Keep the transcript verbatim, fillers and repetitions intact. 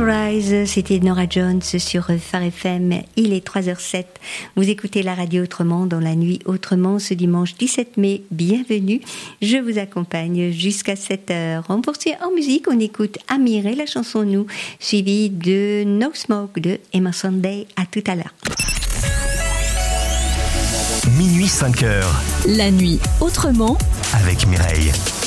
Sunrise, c'était Norah Jones sur Phare F M. Il est trois heures zéro sept. Vous écoutez la radio Autrement dans la nuit Autrement ce dimanche dix-sept mai. Bienvenue. Je vous accompagne jusqu'à sept heures. On poursuit en musique. On écoute Amir et la chanson Nous, suivie de No Smoke de Emma Sunday. À tout à l'heure. Minuit cinq heures. La nuit Autrement avec Mireille.